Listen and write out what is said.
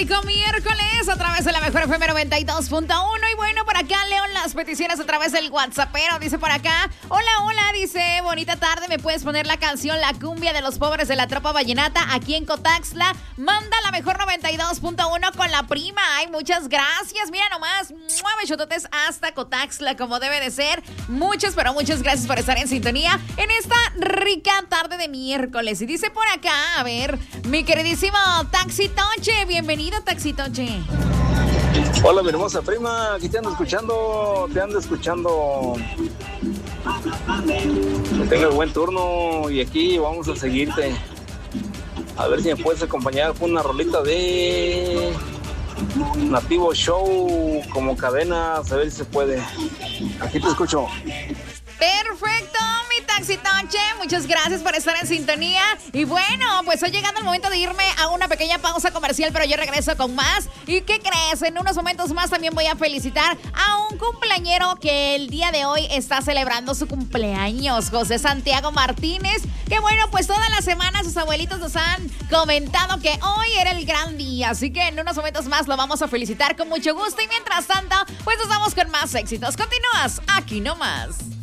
rico miércoles a través de la mejor FM 92.1. Y bueno, por acá leo las peticiones a través del WhatsAppero. Dice por acá, hola, dice, bonita tarde, ¿me puedes poner la canción La Cumbia de los Pobres de la Tropa Vallenata aquí en Cotaxla? Manda la mejor 92.1 con la prima. Ay, muchas gracias. Mira nomás, besototes hasta Cotaxla, como debe de ser. Muchas, pero muchas gracias por estar en sintonía en esta rica tarde de miércoles. Y dice por acá, a ver, mi queridísimo Taxitoche, bienvenido Taxitoche. Hola, mi hermosa prima, aquí te ando escuchando. Que tengas buen turno y aquí vamos a seguirte. A ver si me puedes acompañar con una rolita de Nativo Show como cadenas, a ver si se puede. Aquí te escucho. Perfecto, mi Taxitoche, muchas gracias por estar en sintonía. Y bueno, pues ha llegado el momento de irme a una pequeña pausa comercial, pero yo regreso con más. ¿Y qué crees? En unos momentos más también voy a felicitar a un cumpleañero que el día de hoy está celebrando su cumpleaños, José Santiago Martínez. Que bueno, pues toda la semana sus abuelitos nos han comentado que hoy era el gran día, así que en unos momentos más lo vamos a felicitar con mucho gusto. Y mientras tanto, pues nos vamos con más éxitos. Continúas aquí nomás.